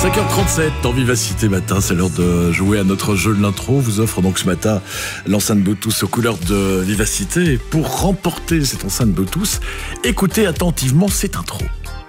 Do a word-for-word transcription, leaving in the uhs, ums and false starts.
cinq heures trente-sept dans Vivacité Matin, c'est l'heure de jouer à notre jeu de l'intro. On vous offre donc ce matin l'enceinte Bluetooth aux couleurs de Vivacité. Et pour remporter cette enceinte Bluetooth, écoutez attentivement cette intro.